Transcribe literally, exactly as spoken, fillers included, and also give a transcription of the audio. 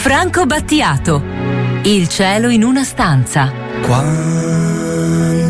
Franco Battiato, Il cielo in una stanza. Quando